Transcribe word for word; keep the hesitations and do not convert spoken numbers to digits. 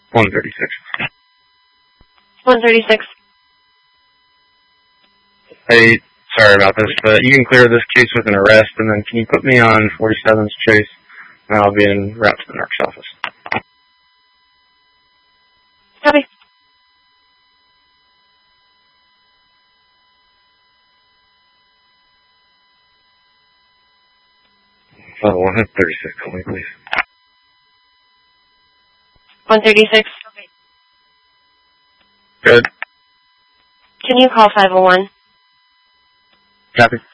one thirty-six. one thirty-six. Hey, sorry about this, but you can clear this case with an arrest, and then can you put me on forty-seventh Chase, and I'll be en route to the narcs office. Copy. Oh, one thirty-six, call me, please. one thirty-six. Good. Can you call five oh one? Copy.